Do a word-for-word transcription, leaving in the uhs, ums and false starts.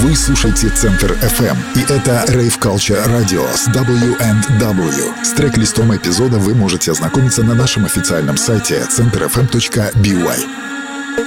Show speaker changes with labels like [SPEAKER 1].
[SPEAKER 1] Вы слушаете Центр эф эм, и это Rave Culture Radio с дабл ю энд дабл ю. С трек-листом эпизода вы можете ознакомиться на нашем официальном сайте центр эф эм точка би уай.